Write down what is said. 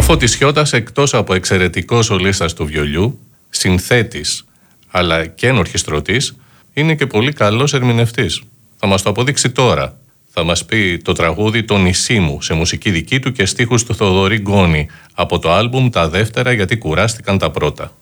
Φώτης Χιώτας, εκτός από εξαιρετικός σολίστας του βιολιού, συνθέτης αλλά και ενορχιστρωτής, είναι και πολύ καλός ερμηνευτής. Θα μας το αποδείξει τώρα. Θα μας πει το τραγούδι «Το νησί μου» σε μουσική δική του και στίχους του Θοδωρή Γκόνη από το άλμπουμ «Τα δεύτερα γιατί κουράστηκαν τα πρώτα».